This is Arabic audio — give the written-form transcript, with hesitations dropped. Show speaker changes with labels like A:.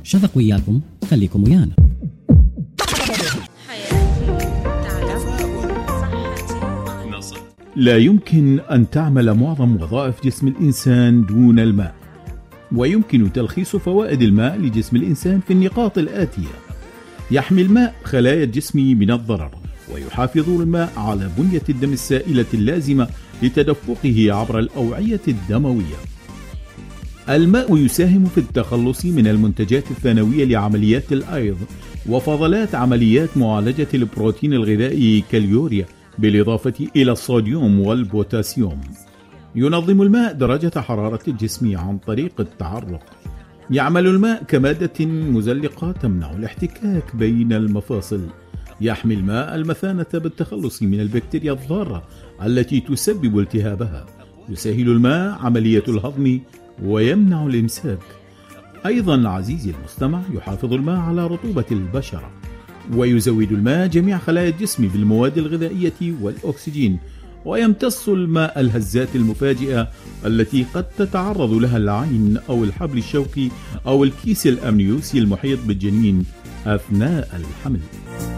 A: شذق وياكم، خليكم ويانا.
B: لا يمكن أن تعمل معظم وظائف جسم الإنسان دون الماء، ويمكن تلخيص فوائد الماء لجسم الإنسان في النقاط الآتية: يحمي الماء خلايا الجسم من الضرر، ويحافظ الماء على بنية الدم السائلة اللازمة لتدفقه عبر الأوعية الدموية. الماء يساهم في التخلص من المنتجات الثانوية لعمليات الأيض وفضلات عمليات معالجة البروتين الغذائي كاليوريا، بالإضافة إلى الصوديوم والبوتاسيوم. ينظم الماء درجة حرارة الجسم عن طريق التعرق. يعمل الماء كمادة مزلقة تمنع الاحتكاك بين المفاصل. يحمي الماء المثانة بالتخلص من البكتيريا الضارة التي تسبب التهابها. يسهل الماء عملية الهضم ويمنع الإمساك. أيضا عزيزي المستمع، يحافظ الماء على رطوبة البشرة، ويزود الماء جميع خلايا الجسم بالمواد الغذائية والأكسجين، ويمتص الماء الهزات المفاجئة التي قد تتعرض لها العين أو الحبل الشوكي أو الكيس الأمنيوسي المحيط بالجنين أثناء الحمل.